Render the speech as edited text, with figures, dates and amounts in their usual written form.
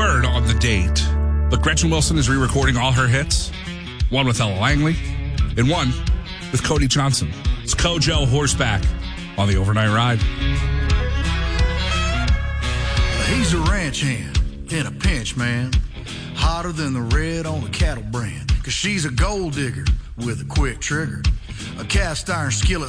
word on the date, but Gretchen Wilson is re-recording all her hits, one with Ella Langley and one with Cody Johnson. It's Kojo Horseback on the Overnight Ride. He's a ranch hand in a pinch, man. Hotter than the red on a cattle brand. 'Cause she's a gold digger with a quick trigger. A cast iron skillet